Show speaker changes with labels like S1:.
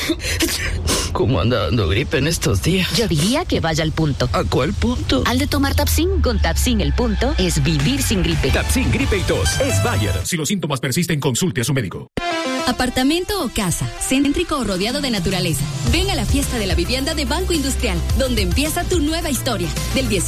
S1: ¿Cómo anda dando gripe en estos días?
S2: Yo diría que vaya al punto.
S1: ¿A cuál punto?
S2: Al de tomar Tapsin. Con Tapsin el punto es vivir sin gripe.
S3: Tapsin Gripe y Tos es Bayer. Si los síntomas persisten, consulte a su médico.
S4: Apartamento o casa, céntrico o rodeado de naturaleza. Ven a la fiesta de la vivienda de Banco Industrial, donde empieza tu nueva historia. Del 10